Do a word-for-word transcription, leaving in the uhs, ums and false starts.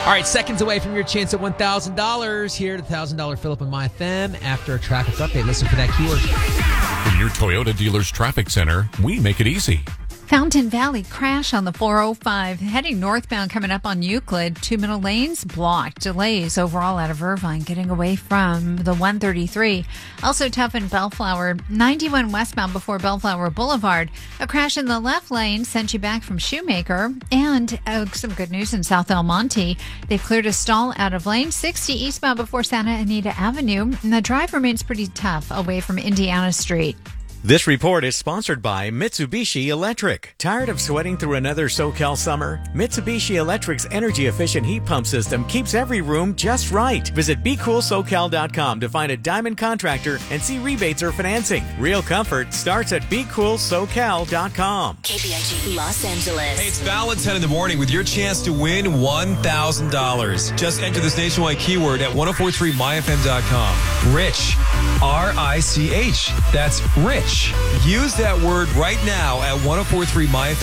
All right, seconds away from your chance at one thousand dollars here at one thousand dollars Philip on My F M. After a traffic update, listen for that keyword. From your Toyota dealer's traffic center, we make it easy. Fountain Valley crash on the four oh five. Heading northbound coming up on Euclid. Two middle lanes blocked. Delays overall out of Irvine getting away from the one thirty-three. Also tough in Bellflower. ninety-one westbound before Bellflower Boulevard. A crash in the left lane sent you back from Shoemaker. And uh, some good news in South El Monte. They've cleared a stall out of lane sixty eastbound before Santa Anita Avenue. And the drive remains pretty tough away from Indiana Street. This report is sponsored by Mitsubishi Electric. Tired of sweating through another SoCal summer? Mitsubishi Electric's energy-efficient heat pump system keeps every room just right. Visit be cool so cal dot com to find a Diamond contractor and see rebates or financing. Real comfort starts at be cool so cal dot com. K P I G Los Angeles. Hey, it's Val at ten in the morning with your chance to win one thousand dollars. Just enter this nationwide keyword at ten forty-three my f m dot com. Rich. R I C H. That's rich. Use that word right now at ten forty-three my f m dot com.